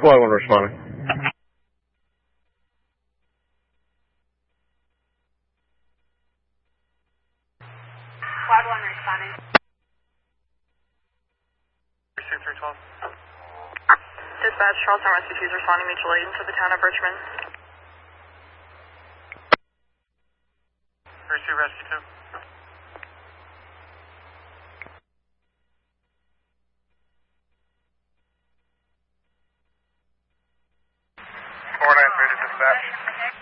Squad 1 responding. Squad 1 responding. Pursuit 312. Dispatch, Charleston Rescue 2 is responding mutual aid to the town of Richmond. Pursuit Rescue 2. Dispatch.